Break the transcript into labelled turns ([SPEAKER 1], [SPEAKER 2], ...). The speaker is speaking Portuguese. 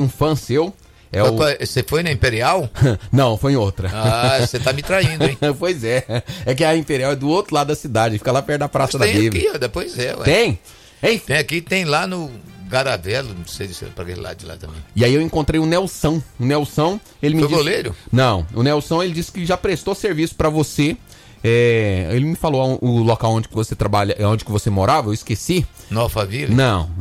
[SPEAKER 1] um fã seu.
[SPEAKER 2] Você foi na Imperial?
[SPEAKER 1] Não, foi em outra.
[SPEAKER 2] Ah, você tá me traindo, hein?
[SPEAKER 1] Pois é. É que a Imperial é do outro lado da cidade, fica lá perto da Praça da Bíblia.
[SPEAKER 2] Aqui, pois é, ué.
[SPEAKER 1] Tem? Hein?
[SPEAKER 2] Tem aqui, tem lá no Garavelo, não sei se é para aquele lado de lá também.
[SPEAKER 1] E aí eu encontrei o Nelson. O Nelson, ele me
[SPEAKER 2] Foi
[SPEAKER 1] disse...
[SPEAKER 2] goleiro?
[SPEAKER 1] Não, o Nelson, ele disse que já prestou serviço pra você. Ele me falou o local onde que você trabalha, onde que você morava, eu esqueci.
[SPEAKER 2] No Alphaville?
[SPEAKER 1] Não.